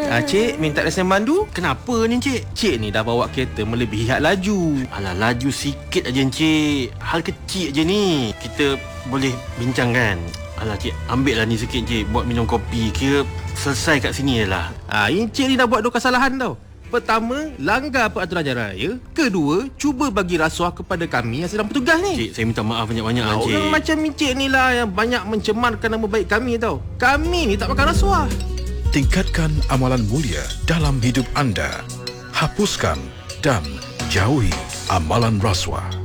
Cik, minta lesen mandu? Kenapa ni Encik? Cik ni dah bawa kereta melebihi had laju. Alah, laju sikit aja Encik. Hal kecil je ni. Kita boleh bincang kan? Alah Cik, ambil lah ni sikit Encik. Buat minum kopi. Kira selesai kat sini je lah. Encik ni dah buat 2 kesalahan tau. Pertama, langgar peraturan jalan raya. Kedua, cuba bagi rasuah kepada kami yang sedang bertugas ni. Cik, saya minta maaf banyak-banyak lah Encik. Orang macam Encik ni lah yang banyak mencemarkan nama baik kami tau. Kami ni tak makan rasuah. Tingkatkan amalan mulia dalam hidup anda. Hapuskan dan jauhi amalan rasuah.